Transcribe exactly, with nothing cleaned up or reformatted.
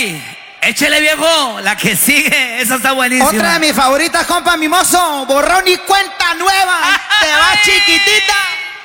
Ey, échele viejo, la que sigue, esa está buenísima. Otra de mis favoritas, compa mimoso, borrón y cuenta nueva. Te va chiquitita.